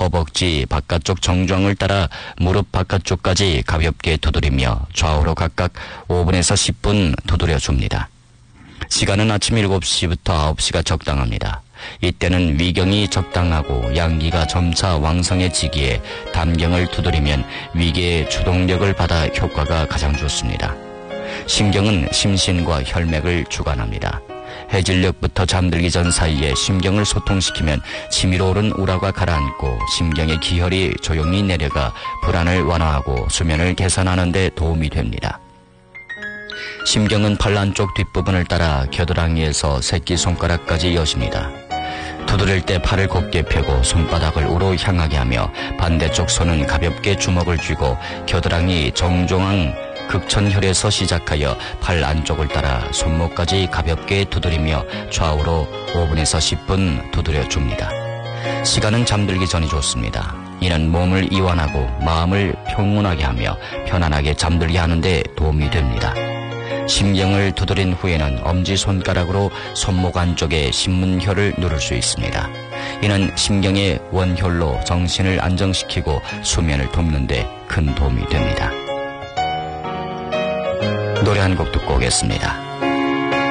허벅지 바깥쪽 정중앙을 따라 무릎 바깥쪽까지 가볍게 두드리며 좌우로 각각 5분에서 10분 두드려줍니다. 시간은 아침 7시부터 9시가 적당합니다. 이때는 위경이 적당하고 양기가 점차 왕성해지기에 담경을 두드리면 위계의 주동력을 받아 효과가 가장 좋습니다. 심경은 심신과 혈맥을 주관합니다. 해질녘부터 잠들기 전 사이에 심경을 소통시키면 치밀어 오른 우라가 가라앉고 심경의 기혈이 조용히 내려가 불안을 완화하고 수면을 개선하는 데 도움이 됩니다. 심경은 팔 안쪽 뒷부분을 따라 겨드랑이에서 새끼손가락까지 이어집니다. 두드릴 때 팔을 곧게 펴고 손바닥을 우로 향하게 하며 반대쪽 손은 가볍게 주먹을 쥐고 겨드랑이 정중앙 극천혈에서 시작하여 팔 안쪽을 따라 손목까지 가볍게 두드리며 좌우로 5분에서 10분 두드려줍니다. 시간은 잠들기 전이 좋습니다. 이는 몸을 이완하고 마음을 평온하게 하며 편안하게 잠들게 하는 데 도움이 됩니다. 심경을 두드린 후에는 엄지손가락으로 손목 안쪽의 신문혈을 누를 수 있습니다. 이는 심경의 원혈로 정신을 안정시키고 수면을 돕는 데 큰 도움이 됩니다. 노래 한 곡 듣고 오겠습니다.